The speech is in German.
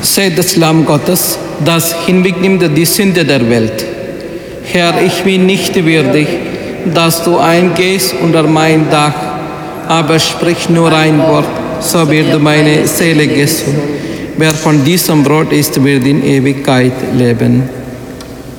Seht das Lamm Gottes, das hinwegnimmt die Sünde der Welt. Herr, ich bin nicht würdig, dass du eingehst unter mein Dach, aber sprich nur ein Wort, so wird meine Seele gesund. Wer von diesem Brot isst, wird in Ewigkeit leben.